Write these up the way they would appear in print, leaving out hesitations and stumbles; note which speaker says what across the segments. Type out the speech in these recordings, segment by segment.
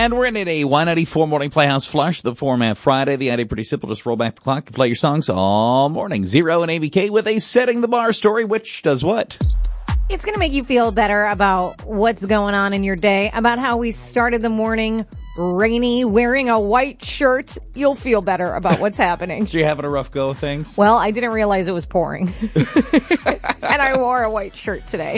Speaker 1: And we're in at a 194 Morning Playhouse Flush, the format Friday. The idea pretty simple. Just roll back the clock and play your songs all morning. Zero and AVK with a Setting the Bar story, which does what?
Speaker 2: It's going to make you feel better about what's going on in your day, about how we started the morning rainy, wearing a white shirt. You'll feel better about what's happening.
Speaker 1: So you having a rough go of things?
Speaker 2: Well, I didn't realize it was pouring. And I wore a white shirt today.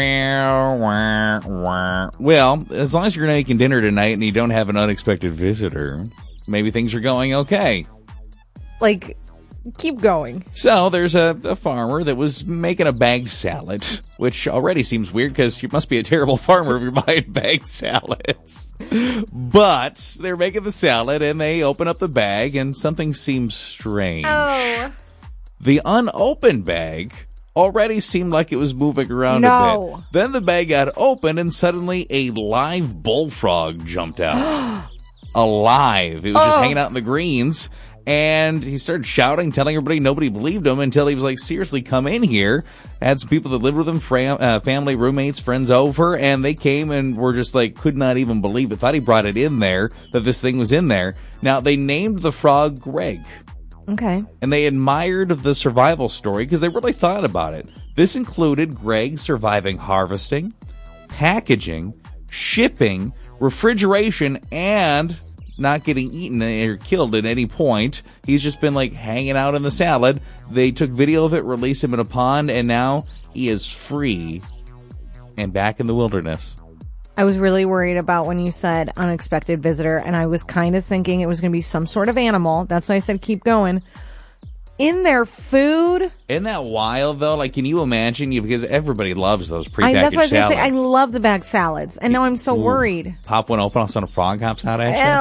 Speaker 1: Well, as long as you're making dinner tonight and you don't have an unexpected visitor, maybe things are going okay.
Speaker 2: Like, keep going.
Speaker 1: So there's a farmer that was making a bag salad, which already seems weird because you must be a terrible farmer if you're buying bag salads. But they're making the salad and they open up the bag and something seems strange.
Speaker 2: Oh.
Speaker 1: The unopened bag already seemed like it was moving around a bit. Then the bag got open and suddenly a live bullfrog jumped out. Alive. It was just hanging out in the greens. And he started shouting, telling everybody nobody believed him until he was like, seriously, come in here. Had some people that lived with him, family, roommates, friends over, and they came and were just like, could not even believe it. Thought he brought it in there, that this thing was in there. Now, they named the frog Greg.
Speaker 2: Okay.
Speaker 1: And they admired the survival story because they really thought about it. This included Greg surviving harvesting, packaging, shipping, refrigeration, and not getting eaten or killed at any point. He's just been like hanging out in the salad. They took video of it, released him in a pond, and now he is free and back in the wilderness.
Speaker 2: I was really worried about when you said unexpected visitor, and I was kind of thinking it was going to be some sort of animal. That's why I said keep going. In their food.
Speaker 1: Isn't that wild, though? Like, can you imagine? Because everybody loves those prepackaged
Speaker 2: That's what I was going to
Speaker 1: salads.
Speaker 2: say. I love the bag salads, and now I'm so worried.
Speaker 1: Pop one open, all of a sudden a frog hops out at you.